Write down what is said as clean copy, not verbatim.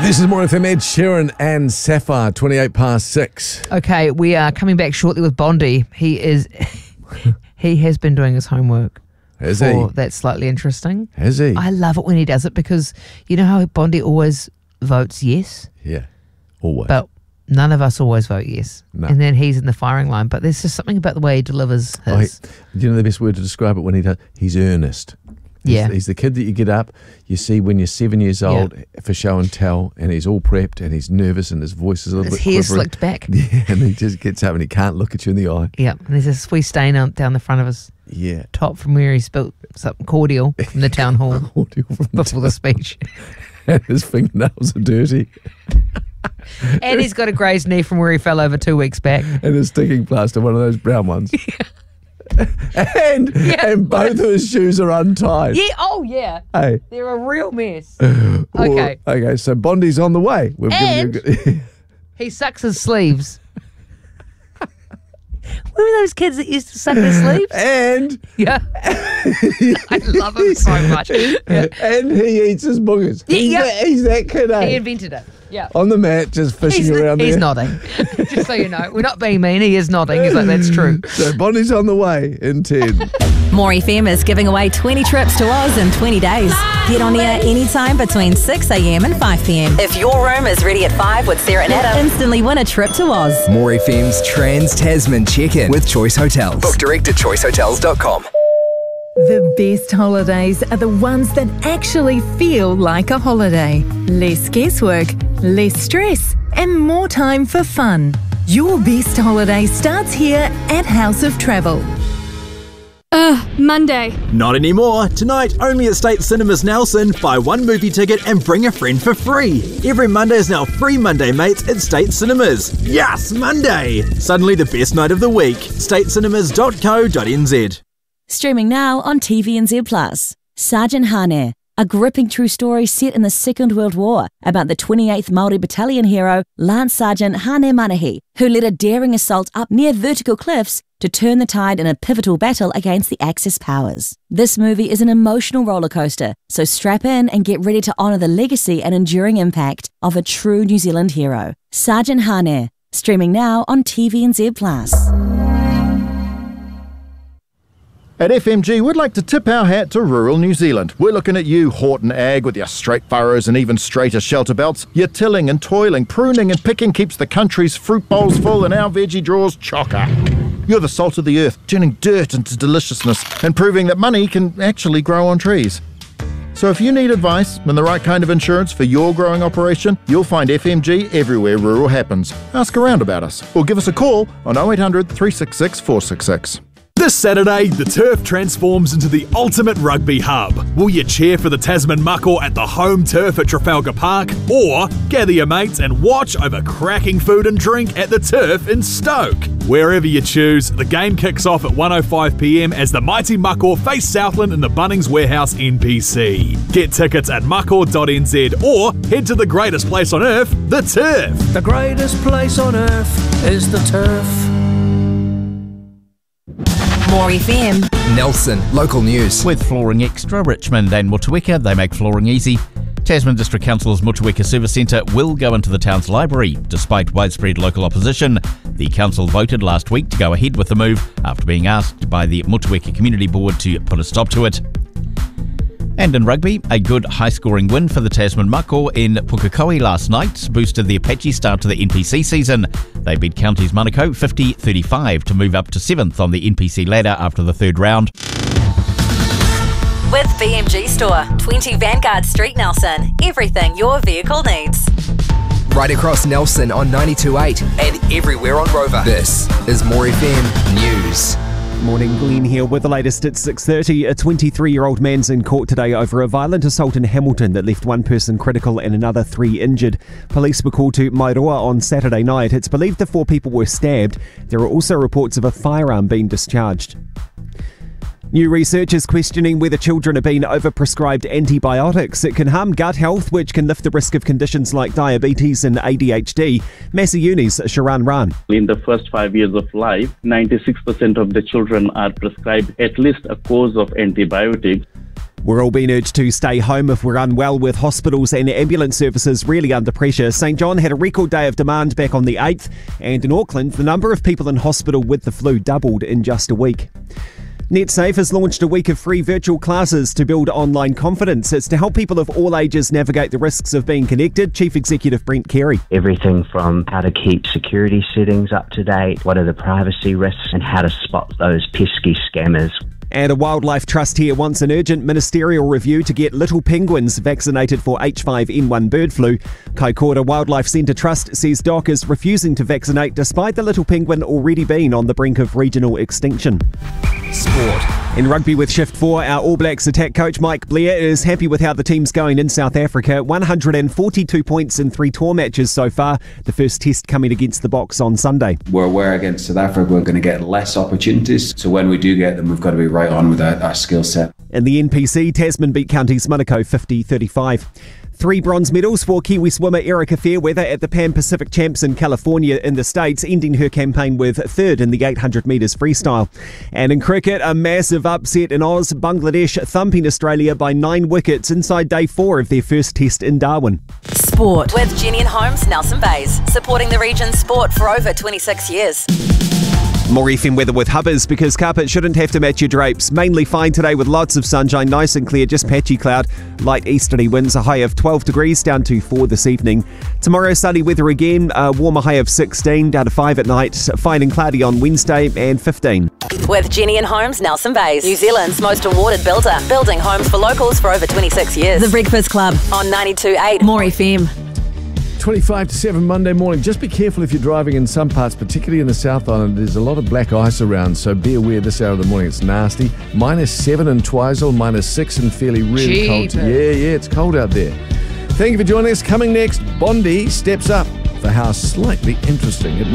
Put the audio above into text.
This is more FM, Ed Sheeran and Sapphire, 28 past 6. Okay, we are coming back shortly with Bondi. He has been doing his homework. Has he? That's slightly interesting. Has he? I love it when he does it because you know how Bondi always votes yes? Yeah, always. But none of us always vote yes. No. And then he's in the firing line. But there's just something about the way he delivers his. Do you know the best word to describe it when he does? He's earnest. He's the kid that you get up, you see when you're 7 years old for show and tell, and he's all prepped and he's nervous and his voice is a little bit His hair's quivering. slicked back. Yeah, and he just gets up and he can't look at you in the eye. Yeah, and there's this wee stain down the front of his top from where he spilt something cordial from the town hall before the speech. And his fingernails are dirty. And he's got a grazed knee from where he fell over 2 weeks back. And a sticking plaster, one of those brown ones. And both of his shoes are untied. Yeah, oh yeah. Hey. They're a real mess. Okay. Okay, so Bondi's on the way. We've And given you he sucks his sleeves. Remember those kids that used to suck their sleeves? And yeah. I love him so much. Yeah. And he eats his boogers. He's that kid, eh? He invented it. Yeah. On the mat, just fishing around there. He's nodding. Just so you know. We're not being mean. He is nodding. He's like, that's true. So Bondi's on the way in 10. More FM is giving away 20 trips to Oz in 20 days. Get on air anytime between 6 a.m. and 5 p.m. If your room is ready at 5 with Sarah and Adam, instantly win a trip to Oz. More FM's Trans-Tasman check-in with Choice Hotels. Book direct at choicehotels.com. The best holidays are the ones that actually feel like a holiday. Less guesswork, less stress, and more time for fun. Your best holiday starts here at House of Travel. Monday. Not anymore. Tonight, only at State Cinemas Nelson, buy one movie ticket and bring a friend for free. Every Monday is now Free Monday Mates at State Cinemas. Yes, Monday! Suddenly the best night of the week. statecinemas.co.nz. Streaming now on TVNZ+. Sergeant Hane, a gripping true story set in the Second World War about the 28th Māori Battalion hero Lance Sergeant Hane Manahi, who led a daring assault up near vertical cliffs to turn the tide in a pivotal battle against the Axis powers. This movie is an emotional rollercoaster, so strap in and get ready to honour the legacy and enduring impact of a true New Zealand hero. Sergeant Hane, streaming now on TVNZ+. At FMG, we'd like to tip our hat to rural New Zealand. We're looking at you, Horton Ag, with your straight furrows and even straighter shelter belts. Your tilling and toiling, pruning and picking keeps the country's fruit bowls full and our veggie drawers chocker. You're the salt of the earth, turning dirt into deliciousness and proving that money can actually grow on trees. So if you need advice and the right kind of insurance for your growing operation, you'll find FMG everywhere rural happens. Ask around about us or give us a call on 0800 366 466. This Saturday, the turf transforms into the ultimate rugby hub. Will you cheer for the Tasman Mako at the home turf at Trafalgar Park? Or gather your mates and watch over cracking food and drink at the turf in Stoke? Wherever you choose, the game kicks off at 1:05 p.m. as the mighty Mako face Southland in the Bunnings Warehouse NPC. Get tickets at mako.nz or head to the greatest place on earth, the turf. The greatest place on earth is the turf. More FM. Nelson, local news. With Flooring Extra, Richmond and Motueka, they make flooring easy. Tasman District Council's Motueka Service Centre will go into the town's library. Despite widespread local opposition, the council voted last week to go ahead with the move after being asked by the Motueka Community Board to put a stop to it. And in rugby, a good high-scoring win for the Tasman Mako in Pukekohe last night boosted the Apache start to the NPC season. They beat Counties Manukau 50-35 to move up to 7th on the NPC ladder after the third round. With BMG Store, 20 Vanguard Street, Nelson. Everything your vehicle needs. Right across Nelson on 92.8 and everywhere on Rover. This is More FM News. Morning, Glenn here with the latest at 6:30. A 23-year-old man's in court today over a violent assault in Hamilton that left one person critical and another 3 injured. Police were called to Mairoa on Saturday night. It's believed the 4 people were stabbed. There are also reports of a firearm being discharged. New research is questioning whether children are being overprescribed antibiotics. It can harm gut health, which can lift the risk of conditions like diabetes and ADHD. Massey Uni's Sharan Ran. In the first 5 years of life, 96% of the children are prescribed at least a course of antibiotics. We're all being urged to stay home if we're unwell, with hospitals and ambulance services really under pressure. St John had a record day of demand back on the 8th, and in Auckland, the number of people in hospital with the flu doubled in just a week. NetSafe has launched a week of free virtual classes to build online confidence. It's to help people of all ages navigate the risks of being connected. Chief Executive Brent Carey. Everything from how to keep security settings up to date, what are the privacy risks, and how to spot those pesky scammers. And a wildlife trust here wants an urgent ministerial review to get little penguins vaccinated for H5N1 bird flu. Kaikoura Wildlife Centre Trust says DOC is refusing to vaccinate despite the little penguin already being on the brink of regional extinction. Sport. In rugby with Shift 4, our All Blacks attack coach Mike Blair is happy with how the team's going in South Africa. 142 points in 3 tour matches so far, the first test coming against the Boks on Sunday. We're aware against South Africa we're going to get less opportunities, so when we do get them, we've got to be right on with our skill set. In the NPC, Tasman beat Counties Manukau 50-35. 3 bronze medals for Kiwi swimmer Erica Fairweather at the Pan Pacific Champs in California in the States, ending her campaign with 3rd in the 800 metres freestyle. And in cricket, a massive upset in Oz, Bangladesh thumping Australia by 9 wickets inside day 4 of their first test in Darwin. Sport with Jenny and Holmes, Nelson Bays, supporting the region's sport for over 26 years. More FM weather with Hubbers, because carpet shouldn't have to match your drapes. Mainly fine today with lots of sunshine, nice and clear, just patchy cloud. Light easterly winds, a high of 12 degrees, down to 4 this evening. Tomorrow, sunny weather again, a warmer high of 16, down to 5 at night. Fine and cloudy on Wednesday and 15. With Jenny and Holmes, Nelson Bays, New Zealand's most awarded builder, building homes for locals for over 26 years. The Breakfast Club on 92.8 More FM. 25 to 7 Monday morning. Just be careful if you're driving in some parts, particularly in the South Island. There's a lot of black ice around, so be aware this hour of the morning. It's nasty. -7 in Twizel, -6 in Fairlie. Really cold. Yeah, it's cold out there. Thank you for joining us. Coming next, Bondi steps up for how slightly interesting it